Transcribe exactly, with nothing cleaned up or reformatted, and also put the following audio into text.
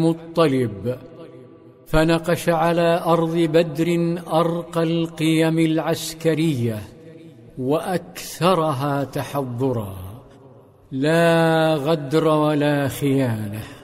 المطلب، فنقش على أرض بدر أرقى القيم العسكرية وأكثرها تحضرا، لا غدر ولا خيانة.